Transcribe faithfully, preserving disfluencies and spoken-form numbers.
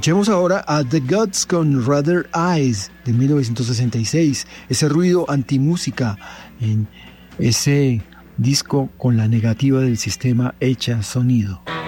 Escuchemos ahora a The Gods con Rather Eyes de mil novecientos sesenta y seis, ese ruido antimúsica en ese disco con la negativa del sistema hecha sonido.